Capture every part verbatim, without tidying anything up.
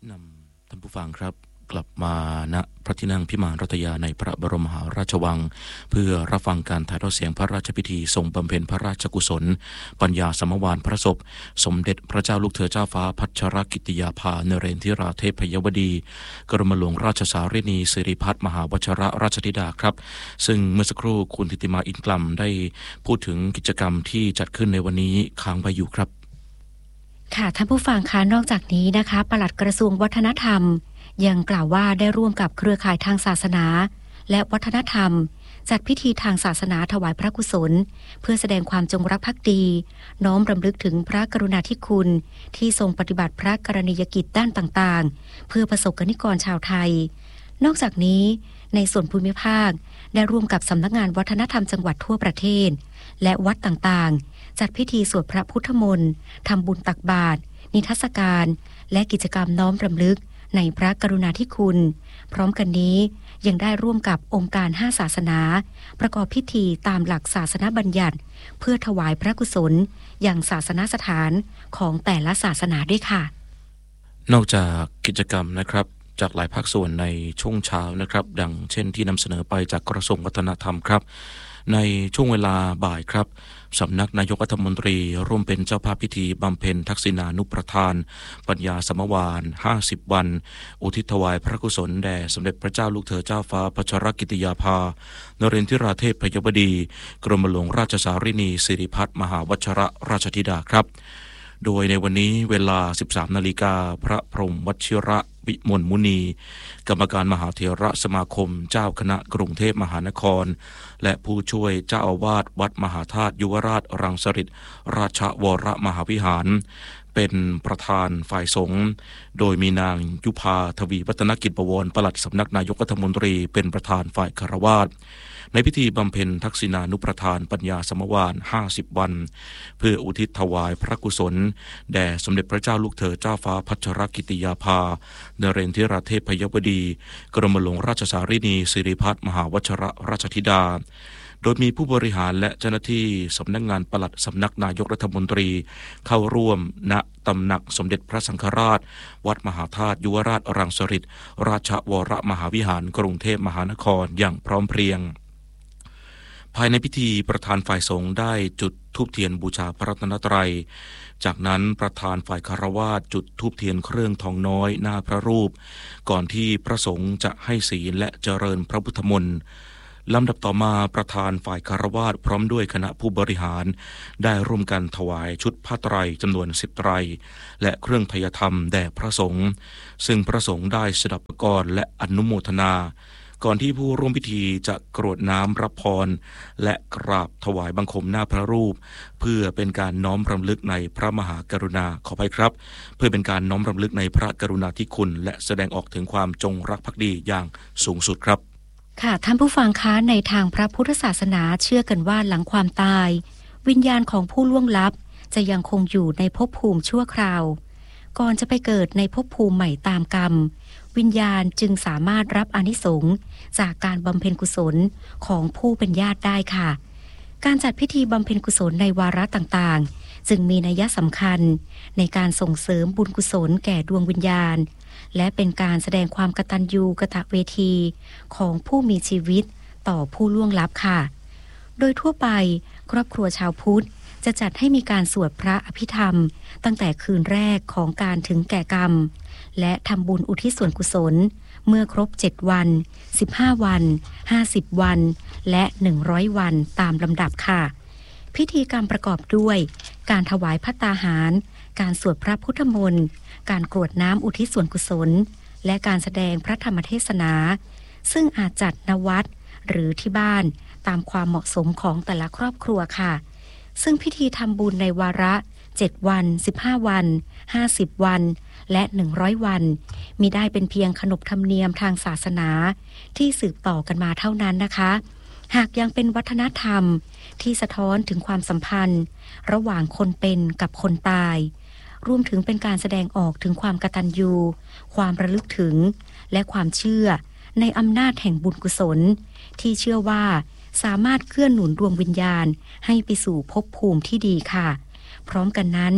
นำท่านผู้ฟังครับกลับมาณพระที่นั่งพิมานรัตยาในพระบรมมหาราชวังเพื่อรับฟังการถ่ายทอดเสียงพระราชพิธีทรงบำเพ็ญพระราชกุศลปัญญาสมวานพระศพสมเด็จพระเจ้าลูกเธอเจ้าฟ้าพัชรกิติยาภานเรนทิราเทพยวดีกรมหลวงราชสารินีสิริพัฒน์มหาวชรราชธิดาครับซึ่งเมื่อสักครู่คุณธิติมาอินกลัมได้พูดถึงกิจกรรมที่จัดขึ้นในวันนี้ค้างไว้อยู่ครับค่ะท่านผู้ฟังคะนอกจากนี้นะคะปลัดกระทรวงวัฒนธรรมยังกล่าวว่าได้ร่วมกับเครือข่ายทางศาสนาและวัฒนธรรมจัดพิธีทางศาสนาถวายพระกุศลเพื่อแสดงความจงรักภักดีน้อมรำลึกถึงพระกรุณาธิคุณที่ทรงปฏิบัติพระกรณียกิจด้านต่างๆเพื่อประสบกนิกรชาวไทยนอกจากนี้ในส่วนภูมิภาคได้ร่วมกับสำนักงานวัฒนธรรมจังหวัดทั่วประเทศและวัดต่างๆจัดพิธีสวดพระพุทธมนต์ทำบุญตักบาตรนิทรรศการและกิจกรรมน้อมรำลึกในพระกรุณาธิคุณพร้อมกันนี้ยังได้ร่วมกับองค์การห้าศาสนาประกอบพิธีตามหลักศาสนบัญญัติเพื่อถวายพระกุศลอย่างศาสนสถานของแต่ละศาสนาด้วยค่ะนอกจากกิจกรรมนะครับจากหลายภาคส่วนในช่วงเช้านะครับดังเช่นที่นำเสนอไปจากกระทรวงวัฒนธรรมครับในช่วงเวลาบ่ายครับสำนักนายกรัฐมนตรีร่วมเป็นเจ้าภาพพิธีบำเพ็ญทักษิณานุประทานปัญญาสมวานห้าสิบวันอุทิศถวายพระกุศลแด่สมเด็จพระเจ้าลูกเธอเจ้าฟ้าพัชรกิติยาภานเรนทิราเทพยวดีกรมหลวงราชสารินีสิริพัฒน์มหาวชรราชธิดาครับโดยในวันนี้เวลา สิบสามนาฬิกา พระพรหมวชิระวิมลมุนีกรรมการมหาเถรสมาคมเจ้าคณะกรุงเทพมหานครและผู้ช่วยเจ้าอาวาสวัดมหาธาตุยุวราชรังสฤษฎ์ราชวรมหาวิหารเป็นประธานฝ่ายสงฆ์โดยมีนางยุพาทวีวัฒนกิจบวรปลัดสำนักนายกรัฐมนตรีเป็นประธานฝ่ายคฤหัสถ์ในพิธีบำเพ็ญทักษิณานุประทานปัญญาสมวานห้าสิบวันเพื่ออุทิศถวายพระกุศลแด่สมเด็จพระเจ้าลูกเธอเจ้าฟ้าพัชรกิติยาภานเรนทิราเทพยวดีกรมหลวงราชสารินีสิริพัฒน์มหาวชรราชธิดาโดยมีผู้บริหารและเจ้าหน้าที่สำนักงานปลัดสำนักนายกรัฐมนตรีเข้าร่วมณตำหนักสมเด็จพระสังฆราชวัดมหาธาตุยุวราชรังสฤษฎ์ราชวรมหาวิหารกรุงเทพมหานครอย่างพร้อมเพรียงภายในพิธีประธานฝ่ายสงฆ์ได้จุดธูปเทียนบูชาพระรัตนตรัยจากนั้นประธานฝ่ายคฤหัสถ์จุดธูปเทียนเครื่องทองน้อยหน้าพระรูปก่อนที่พระสงฆ์จะให้ศีลและเจริญพระพุทธมนต์ลำดับต่อมาประธานฝ่ายคฤหัสถ์พร้อมด้วยคณะผู้บริหารได้ร่วมกันถวายชุดผ้าไตรจำนวนสิบไตรและเครื่องไทยธรรมแด่พระสงฆ์ซึ่งพระสงฆ์ได้สดับประกรและอนุโมทนาก่อนที่ผู้ร่วมพิธีจะกรวดน้ำรับพรและกราบถวายบังคมหน้าพระรูปเพื่อเป็นการน้อมรำลึกในพระมหากรุณาขออภัยครับเพื่อเป็นการน้อมรำลึกในพระกรุณาธิคุณและแสดงออกถึงความจงรักภักดีอย่างสูงสุดครับค่ะท่านผู้ฟังคะในทางพระพุทธศาสนาเชื่อกันว่าหลังความตายวิญญาณของผู้ล่วงลับจะยังคงอยู่ในภพภูมิชั่วคราวก่อนจะไปเกิดในภพภูมิใหม่ตามกรรมวิญญาณจึงสามารถรับอานิสงส์จากการบำเพ็ญกุศลของผู้เป็นญาติได้ค่ะการจัดพิธีบำเพ็ญกุศลในวาระต่างๆจึงมีนัยสำคัญในการส่งเสริมบุญกุศลแก่ดวงวิญญาณและเป็นการแสดงความกตัญญูกตเวทีของผู้มีชีวิตต่อผู้ล่วงลับค่ะโดยทั่วไปครอบครัวชาวพุทธจะจัดให้มีการสวดพระอภิธรรมตั้งแต่คืนแรกของการถึงแก่กรรมและทำบุญอุทิศส่วนกุศลเมื่อครบเจ็ดวันสิบห้าวันห้าสิบวันและหนึ่งร้อยวันตามลำดับค่ะพิธีกรรมประกอบด้วยการถวายภัตตาหารการสวดพระพุทธมนต์การกรวดน้ำอุทิศส่วนกุศลและการแสดงพระธรรมเทศนาซึ่งอาจจัดณวัดหรือที่บ้านตามความเหมาะสมของแต่ละครอบครัวค่ะซึ่งพิธีทำบุญในวาระเจ็ดวันสิบห้าวันห้าสิบวันและหนึ่งร้อยวันมิได้เป็นเพียงขนบธรรมเนียมทางศาสนาที่สืบต่อกันมาเท่านั้นนะคะหากยังเป็นวัฒนธรรมที่สะท้อนถึงความสัมพันธ์ระหว่างคนเป็นกับคนตายรวมถึงเป็นการแสดงออกถึงความกตัญญูความระลึกถึงและความเชื่อในอำนาจแห่งบุญกุศลที่เชื่อว่าสามารถเกื้อหนุนดวงวิญญาณให้ไปสู่ภพภูมิที่ดีค่ะพร้อมกันนั้น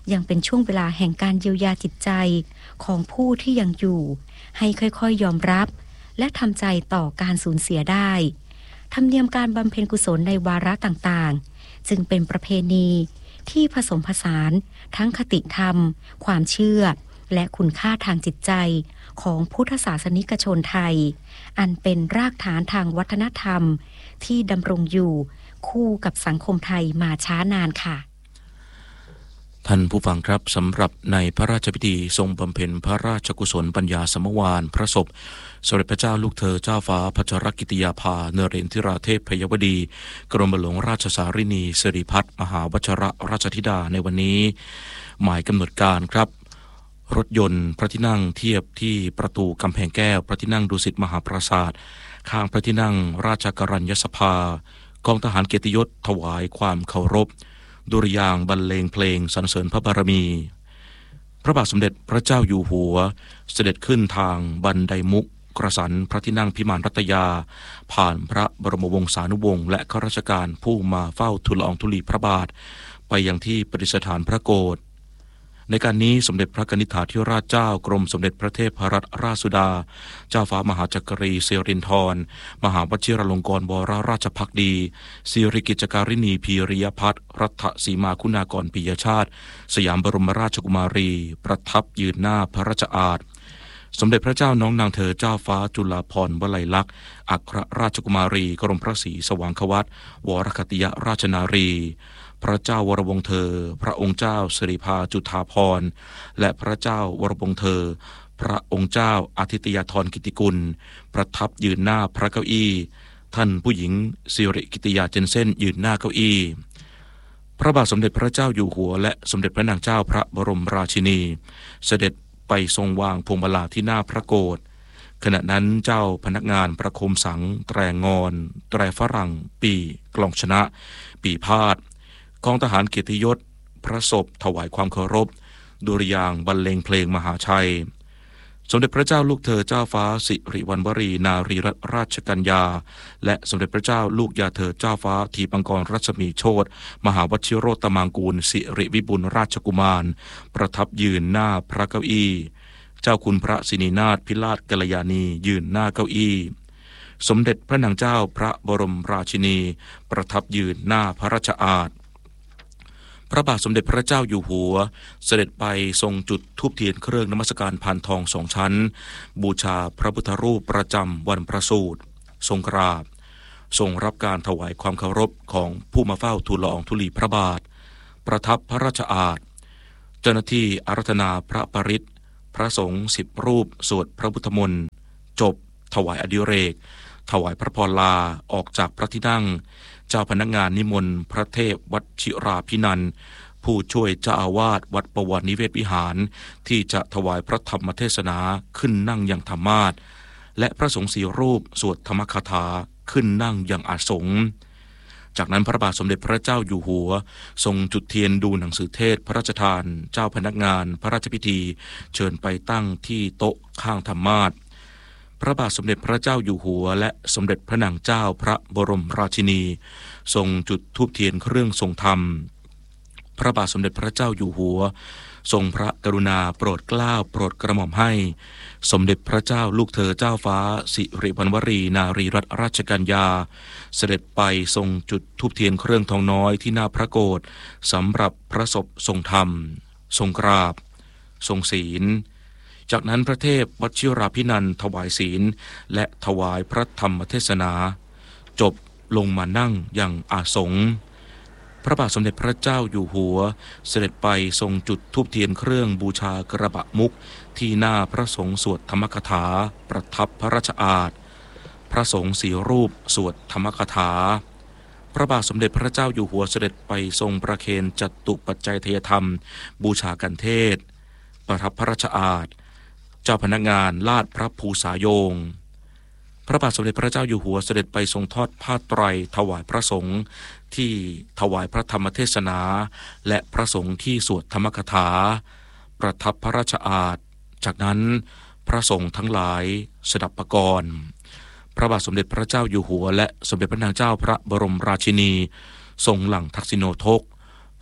ยังเป็นช่วงเวลาแห่งการเยียวยาจิตใจของผู้ที่ยังอยู่ให้ค่อยๆยอมรับและทำใจต่อการสูญเสียได้ธรรมเนียมการบำเพ็ญกุศลในวาระต่างๆจึงเป็นประเพณีที่ผสมผสานทั้งคติธรรมความเชื่อและคุณค่าทางจิตใจของพุทธศาสนิกชนไทยอันเป็นรากฐานทางวัฒนธรรมที่ดำรงอยู่คู่กับสังคมไทยมาช้านานค่ะท่านผู้ฟังครับสำหรับในพระราชพิธีทรงบำเพ็ญพระราชกุศลปัญญาสมวานพระศพสมเด็จพระเจ้าลูกเธอเจ้าฟ้าพัชรกิติยาภาเนเรนทิราเทพพยวดีกรมหลวงราชสารินีสิริพัฒน์มหาวชิรราชธิดาในวันนี้หมายกำหนดการครับรถยนต์พระที่นั่งเทียบที่ประตูกำแพงแก้วพระที่นั่งดุสิตมหาปราสาทข้างพระที่นั่งราชกรัญยสภากองทหารเกียรติยศถวายความเคารพดุริยางค์บรรเลงเพลงสรรเสริญพระบารมีพระบาทสมเด็จพระเจ้าอยู่หัวเสด็จขึ้นทางบันไดมุกกระสันพระที่นั่งพิมานรัตยาผ่านพระบรมวงศานุวงศ์และข้าราชการผู้มาเฝ้าทูลละอองธุลีพระบาทไปยังที่ประดิษฐานพระโกฐในการนี้สมเด็จพระกนิษฐาธิราชเจ้ากรมสมเด็จพระเทพรัตนราชสุดาเจ้าฟ้ามหาจักรีสิรินธรมหาวชิรลงกรณ์วรราชภักดีสิริกิจการินีพีริยพัฒน์รัฐสีมาคุณากรปิยชาติสยามบรมราชกุมารีประทับยืนหน้าพระราชอาณาสมเด็จพระเจ้าน้องนางเธอเจ้าฟ้าจุฬาภรณ์วลัยลักษณ์อัครราชกุมารีกรมพระศรีสว่างควัตรวรคติยราชนารีพระเจ้าวรวงศ์เธอพระองค์เจ้าสิริภาจุฑาภรณ์และพระเจ้าวรวงศ์เธอพระองค์เจ้าอาทิตยาธรกิติกุลประทับยืนหน้าพระเก้าอี้ท่านผู้หญิงสิริกิติยาเจนเซ่นยืนหน้าเก้าอี้พระบาทสมเด็จพระเจ้าอยู่หัวและสมเด็จพระนางเจ้าพระบรมราชินีเสด็จไปทรงวางพวงมาลาที่หน้าพระโกฐขณะนั้นเจ้าพนักงานประโคมสังแตรงอนแตรฝรั่งปีกลองชนะปีพาดกองทหารเกียรติยศพระศพถวายความเคารพดุริยางค์บรรเลงเพลงมหาชัยสมเด็จพระเจ้าลูกเธอเจ้าฟ้าสิริวัณวรีนารีรัตนราชกัญญาและสมเด็จพระเจ้าลูกยาเธอเจ้าฟ้าทีปังกรรัศมีโชติมหาวชิโรตมังกูลสิริวิบุลราชกุมารประทับยืนหน้าพระเก้าอี้เจ้าคุณพระสินีนาถพิราชกัลยาณียืนหน้าเก้าอี้สมเด็จพระนางเจ้าพระบรมราชินีประทับยืนหน้าพระราชอาณาพระบาทสมเด็จพระเจ้าอยู่หัวเสด็จไปทรงจุดธูปเทียนเครื่องนมัสการพานทองสองชั้นบูชาพระพุทธรูปประจำวันประสูติทรงกราบทรงรับการถวายความเคารพของผู้มาเฝ้าทูลละอองธุลีพระบาทประทับพระราชอาณาเจ้าหน้าที่อาราธนาพระปริตรพระสงฆ์สิบรูปสวดพระพุทธมนต์จบถวายอดิเรกถวายพระพรลาออกจากพระที่นั่งเจ้าพนักงานนิมนต์พระเทพวชิราภินันท์ผู้ช่วยเจ้าอาวาสวัดประวัตินิเวศวิหารที่จะถวายพระธรรมเทศนาขึ้นนั่งอย่างธรรมาสน์และพระสงฆ์สี่รูปสวดธรรมคาถาขึ้นนั่งอย่างอาสงฆ์จากนั้นพระบาทสมเด็จพระเจ้าอยู่หัวทรงจุดเทียนดูหนังสือเทศพระราชทานเจ้าพนักงานพระราชพิธีเชิญไปตั้งที่โต๊ะข้างธรรมาสน์พระบาทสมเด็จพระเจ้าอยู่หัวและสมเด็จพระนางเจ้าพระบรมราชินีทรงจุดธูปเทียนเครื่องทรงธรรมพระบาทสมเด็จพระเจ้าอยู่หัวทรงพระกรุณาโปรดเกล้าโปรดกระหม่อมให้สมเด็จพระเจ้าลูกเธอเจ้าฟ้าสิริวัณวรีนารีรัตนราชกัญญาเสด็จไปทรงจุดธูปเทียนเครื่องทองน้อยที่หน้าพระโกฐสำหรับพระศพทรงธรรมทรงกราบทรงศีลจากนั้นพระเทพวชิราภินันท์ถวายศีลและถวายพระธรรมเทศนาจบลงมานั่งอย่างอาสงฆ์พระบาทสมเด็จพระเจ้าอยู่หัวเสด็จไปทรงจุดธูปเทียนเครื่องบูชากระบะมุกที่หน้าพระสงฆ์สวดธรรมคาถาประทับพระราชอาณาพระสงฆ์สี่รูปสวดธรรมคาถาพระบาทสมเด็จพระเจ้าอยู่หัวเสด็จไปทรงประเคนจัตุปัจจัยทยธรรมบูชากันเทศประทับพระราชอาณาเจ้าพนักงานลาดพระภูษาโยงพระบาทสมเด็จพระเจ้าอยู่หัวเสด็จไปทรงทอดผ้าไตรถวายพระสงฆ์ที่ถวายพระธรรมเทศนาและพระสงฆ์ที่สวดธรรมคาถาประทับพระราชอาณาจากนั้นพระสงฆ์ทั้งหลายสดับปกรณ์พระบาทสมเด็จพระเจ้าอยู่หัวและสมเด็จพระนางเจ้าพระบรมราชินีทรงหลั่งทักษิโณทก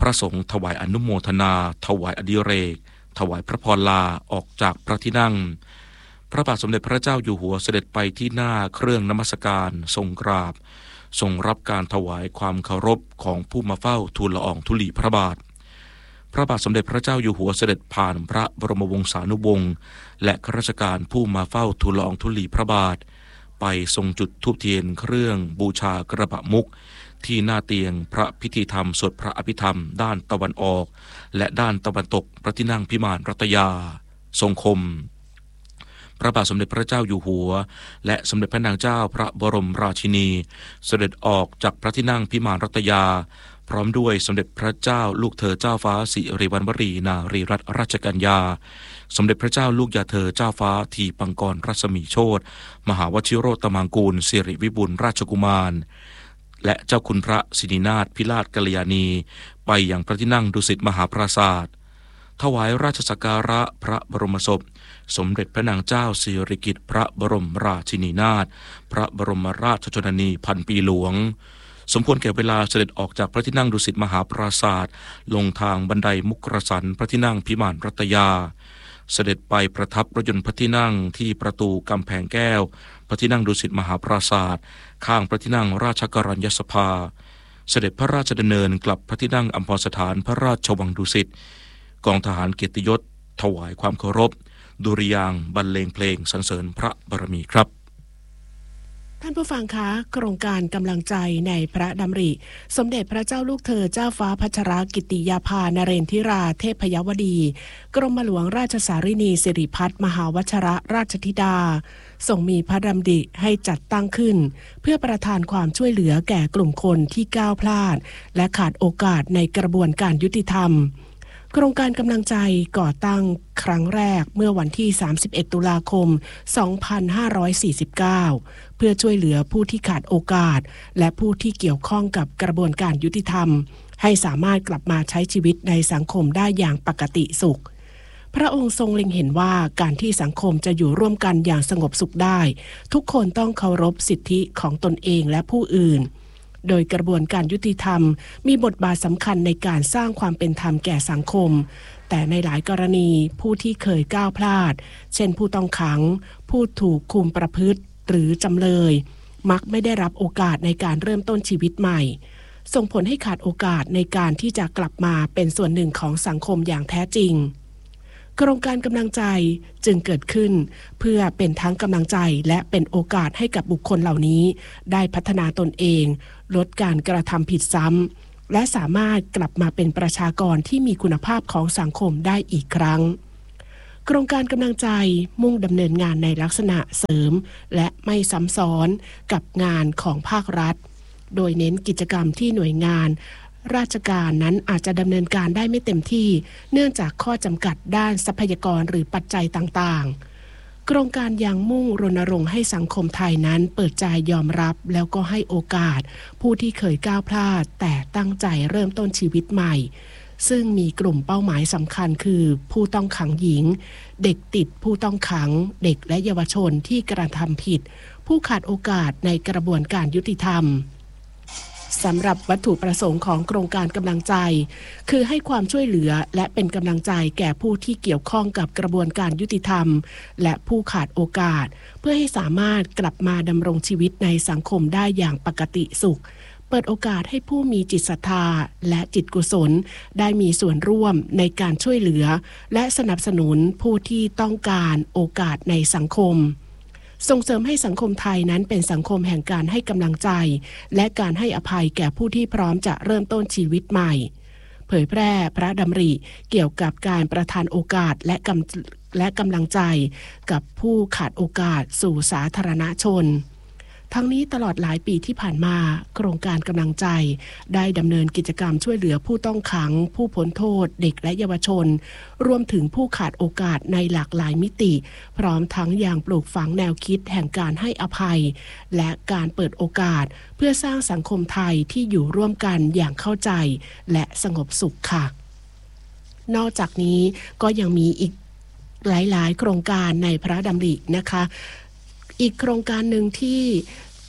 พระสงฆ์ถวายอนุโมทนาถวายอดิเรกถวายพระพรลาออกจากพระที่นั่งพระบาทสมเด็จพระเจ้าอยู่หัวเสด็จไปที่หน้าเครื่องนมัสการทรงกราบทรงรับการถวายความเคารพของผู้มาเฝ้าทูลละอองธุลีพระบาทพระบาทสมเด็จพระเจ้าอยู่หัวเสด็จผ่านพระบรมวงศานุวงศ์และข้าราชการผู้มาเฝ้าทูลละอองธุลีพระบาทไปทรงจุดธูปเทียนเครื่องบูชากระบะมุกที่หน้าเตียงพระพิธีธรรมสวดพระอภิธรรมด้านตะวันออกและด้านตะวันตกพระที่นั่งพิมานรัตยาทรงคมพระบาทสมเด็จพระเจ้าอยู่หัวและสมเด็จพระนางเจ้าพระบรมราชินีเสด็จออกจากพระที่นั่งพิมานรัตยาพร้อมด้วยสมเด็จพระเจ้าลูกเธอเจ้าฟ้าสิริวัณวรีนารีรัตนราชกัญญาสมเด็จพระเจ้าลูกยาเธอเจ้าฟ้าทีปังกรรัศมีโชติมหาวชิโรตมังกูลสิริวิบูลย์ราชกุมารและเจ้าคุณพระสินินาถพิราชกัลยาณีไปยังพระที่นั่งดุสิตมหาปราสาทถวายราชสักการะพระบรมศพสมเด็จพระนางเจ้าสิริกิติ์พระบรมราชินีนาถพระบรมราชชนนีพันปีหลวงสมควรแก่เวลาเสด็จออกจากพระที่นั่งดุสิตมหาปราสาทลงทางบันไดมุกรสันพระที่นั่งพิมานรัตยาเสด็จไปประทับรถยนต์พระที่นั่งที่ประตูกำแพงแก้วพระที่นั่งดุสิตมหาปราสาทข้างพระที่นั่งราชกรัญญสภาเสด็จพระราชดำเนินกลับพระที่นั่งอัมพรสถานพระราชวังดุสิตกองทหารเกียรติยศถวายความเคารพดุริยางค์บรรเลงเพลงสรรเสริญพระบารมีครับท่านผู้ฟังคะโครงการกำลังใจในพระดำริสมเด็จพระเจ้าลูกเธอเจ้าฟ้าพัชรกิติยาภานเรนทิราเทพยวดีกรมหลวงราชสารินีสิริพัฒน์มหาวชรราชธิดาทรงมีพระดำริให้จัดตั้งขึ้นเพื่อประทานความช่วยเหลือแก่กลุ่มคนที่ก้าวพลาดและขาดโอกาสในกระบวนการยุติธรรมโครงการกำลังใจก่อตั้งครั้งแรกเมื่อวันที่สามสิบเอ็ดตุลาคมสองพันห้าร้อยสี่สิบเก้าเพื่อช่วยเหลือผู้ที่ขาดโอกาสและผู้ที่เกี่ยวข้องกับกระบวนการยุติธรรมให้สามารถกลับมาใช้ชีวิตในสังคมได้อย่างปกติสุขพระองค์ทรงเล็งเห็นว่าการที่สังคมจะอยู่ร่วมกันอย่างสงบสุขได้ทุกคนต้องเคารพสิทธิของตนเองและผู้อื่นโดยกระบวนการยุติธรรมมีบทบาทสำคัญในการสร้างความเป็นธรรมแก่สังคมแต่ในหลายกรณีผู้ที่เคยก้าวพลาดเช่นผู้ต้องขังผู้ถูกคุมประพฤติหรือจำเลยมักไม่ได้รับโอกาสในการเริ่มต้นชีวิตใหม่ส่งผลให้ขาดโอกาสในการที่จะกลับมาเป็นส่วนหนึ่งของสังคมอย่างแท้จริงโครงการกำลังใจจึงเกิดขึ้นเพื่อเป็นทั้งกำลังใจและเป็นโอกาสให้กับบุคคลเหล่านี้ได้พัฒนาตนเองลดการกระทำผิดซ้ำและสามารถกลับมาเป็นประชากรที่มีคุณภาพของสังคมได้อีกครั้งโครงการกำลังใจมุ่งดำเนินงานในลักษณะเสริมและไม่ซ้ำซ้อนกับงานของภาครัฐโดยเน้นกิจกรรมที่หน่วยงานราชการนั้นอาจจะดำเนินการได้ไม่เต็มที่เนื่องจากข้อจำกัดด้านทรัพยากรหรือปัจจัยต่างๆโครงการยังมุ่งรณรงค์ให้สังคมไทยนั้นเปิดใจยอมรับแล้วก็ให้โอกาสผู้ที่เคยก้าวพลาดแต่ตั้งใจเริ่มต้นชีวิตใหม่ซึ่งมีกลุ่มเป้าหมายสำคัญคือผู้ต้องขังหญิงเด็กติดผู้ต้องขังเด็กและเยาวชนที่กระทำผิดผู้ขาดโอกาสในกระบวนการยุติธรรมสำหรับวัตถุประสงค์ของโครงการกำลังใจคือให้ความช่วยเหลือและเป็นกำลังใจแก่ผู้ที่เกี่ยวข้องกับกระบวนการยุติธรรมและผู้ขาดโอกาสเพื่อให้สามารถกลับมาดำรงชีวิตในสังคมได้อย่างปกติสุขเปิดโอกาสให้ผู้มีจิตศรัทธาและจิตกุศลได้มีส่วนร่วมในการช่วยเหลือและสนับสนุนผู้ที่ต้องการโอกาสในสังคมส่งเสริมให้สังคมไทยนั้นเป็นสังคมแห่งการให้กำลังใจและการให้อภัยแก่ผู้ที่พร้อมจะเริ่มต้นชีวิตใหม่เผยแพร่พระดำริเกี่ยวกับการประทานโอกาสและกำและกำลังใจกับผู้ขาดโอกาสสู่สาธารณชนทั้งนี้ตลอดหลายปีที่ผ่านมาโครงการกำลังใจได้ดำเนินกิจกรรมช่วยเหลือผู้ต้องขังผู้พ้นโทษเด็กและเยาวชนรวมถึงผู้ขาดโอกาสในหลากหลายมิติพร้อมทั้งอย่างปลูกฝังแนวคิดแห่งการให้อภัยและการเปิดโอกาสเพื่อสร้างสังคมไทยที่อยู่ร่วมกันอย่างเข้าใจและสงบสุขค่ะนอกจากนี้ก็ยังมีอีกหลายๆโครงการในพระดำรินะคะอีกโครงการหนึ่งที่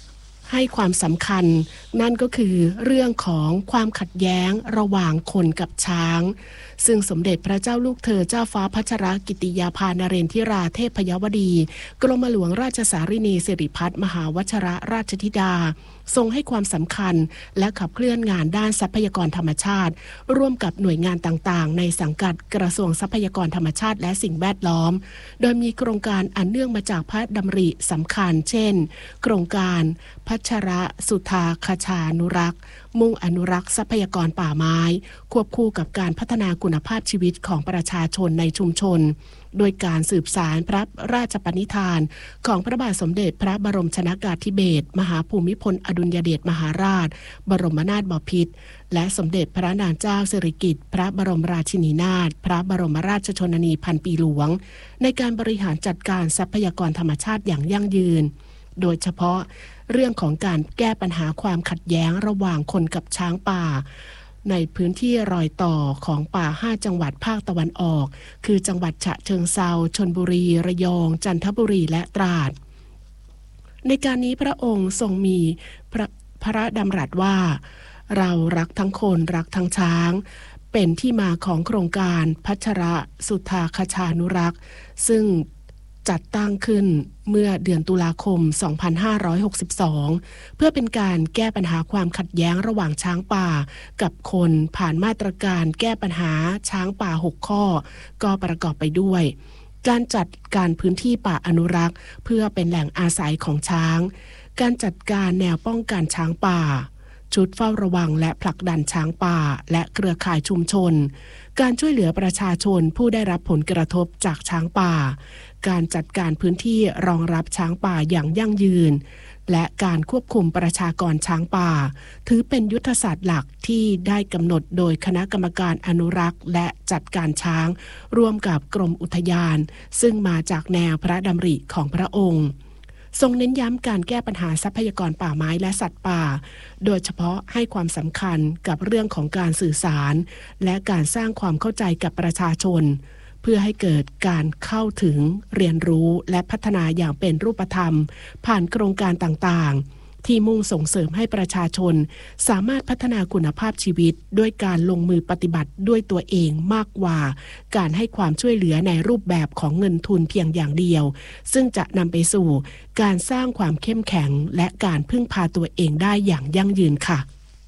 ให้ความสำคัญนั่นก็คือเรื่องของความขัดแย้งระหว่างคนกับช้างซึ่งสมเด็จพระเจ้าลูกเธอเจ้าฟ้าพัชรกิติยาภานเรนทิราเทพยวดีกรมหลวงราชสารินีสิริพัฒน์มหาวชรราชธิดาทรงให้ความสำคัญและขับเคลื่อนงานด้านทรัพยากรธรรมชาติร่วมกับหน่วยงานต่างๆในสังกัดกระทรวงทรัพยากรธรรมชาติและสิ่งแวดล้อมโดยมีโครงการอันเนื่องมาจากพระดำริสำคัญเช่นโครงการพัชรสุธาคชานุรักษ์มุ่งอนุรักษ์ทรัพยากรป่าไม้ควบคู่กับการพัฒนาคุณภาพชีวิตของประชาชนในชุมชนโดยการสืบสานพระราชปณิธานของพระบาทสมเด็จพระบรมชนกาธิเบศรมหาภูมิพลอดุลยเดชมหาราชบรมนาถบพิตรและสมเด็จพระนางเจ้าสิริกิติ์พระบรมราชินีนาถพระบรมราชชนนีพันปีหลวงในการบริหารจัดการทรัพยากรธรรมชาติอย่างยั่งยืนโดยเฉพาะเรื่องของการแก้ปัญหาความขัดแย้งระหว่างคนกับช้างป่าในพื้นที่รอยต่อของป่าห้าจังหวัดภาคตะวันออกคือจังหวัดฉะเชิงเทราชลบุรีระยองจันทบุรีและตราดในการนี้พระองค์ทรงมีพระพระดำรัสว่าเรารักทั้งคนรักทั้งช้างเป็นที่มาของโครงการพัชรสุธาคชานุรักษ์ซึ่งจัดตั้งขึ้นเมื่อเดือนตุลาคมสองพันห้าร้อยหกสิบสองเพื่อเป็นการแก้ปัญหาความขัดแย้งระหว่างช้างป่ากับคนผ่านมาตรการแก้ปัญหาช้างป่าหกข้อก็ประกอบไปด้วยการจัดการพื้นที่ป่าอนุรักษ์เพื่อเป็นแหล่งอาศัยของช้างการจัดการแนวป้องกันช้างป่าชุดเฝ้าระวังและผลักดันช้างป่าและเครือข่ายชุมชนการช่วยเหลือประชาชนผู้ได้รับผลกระทบจากช้างป่าการจัดการพื้นที่รองรับช้างป่าอย่างยั่งยืนและการควบคุมประชากรช้างป่าถือเป็นยุทธศาสตร์หลักที่ได้กำหนดโดยคณะกรรมการอนุรักษ์และจัดการช้างร่วมกับกรมอุทยานซึ่งมาจากแนวพระดำริของพระองค์ทรงเน้นย้ำการแก้ปัญหาทรัพยากรป่าไม้และสัตว์ป่าโดยเฉพาะให้ความสำคัญกับเรื่องของการสื่อสารและการสร้างความเข้าใจกับประชาชนเพื่อให้เกิดการเข้าถึงเรียนรู้และพัฒนาอย่างเป็นรูปธรรมผ่านโครงการต่างๆที่มุ่งส่งเสริมให้ประชาชนสามารถพัฒนาคุณภาพชีวิตด้วยการลงมือปฏิบัติด้วยตัวเองมากกว่าการให้ความช่วยเหลือในรูปแบบของเงินทุนเพียงอย่างเดียวซึ่งจะนำไปสู่การสร้างความเข้มแข็งและการพึ่งพาตัวเองได้อย่างยั่งยืนค่ะ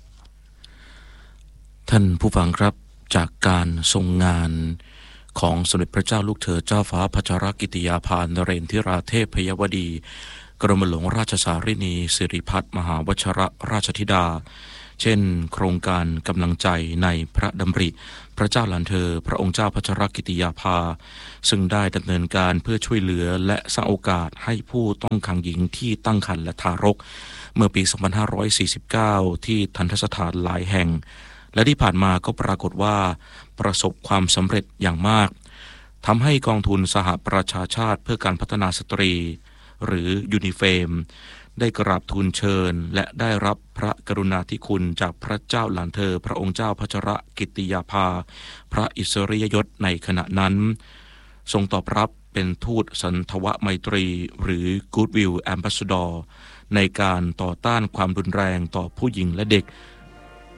ท่านผู้ฟังครับจากการทรงงานของสมเด็จพระเจ้าลูกเธอเจ้าฟ้าพัชรกิติยาภานเรนทิราเทพยวดีกรมหลวงราชสารินีสิริพัฒน์มหาวชรราชธิดาเช่นโครงการกำลังใจในพระดำริพระเจ้าหลานเธอพระองค์เจ้าพัชรกิติยาภาซึ่งได้ดำเนินการเพื่อช่วยเหลือและสร้างโอกาสให้ผู้ต้องขังหญิงที่ตั้งครรภ์และทารกเมื่อปีสองพันห้าร้อยสี่สิบเก้าที่ทันตสถานหลายแห่งและที่ผ่านมาก็ปรากฏว่าประสบความสำเร็จอย่างมากทำให้กองทุนสหประชาชาติเพื่อการพัฒนาสตรีหรือยูนิเฟมได้กราบทูลเชิญและได้รับพระกรุณาธิคุณจากพระเจ้าหลานเธอพระองค์เจ้าพัชรกิติยาภาพระอิสริยยศในขณะนั้นทรงตอบรับเป็นทูตสันทวไมตรีหรือ Goodwill Ambassador ในการต่อต้านความรุนแรงต่อผู้หญิงและเด็ก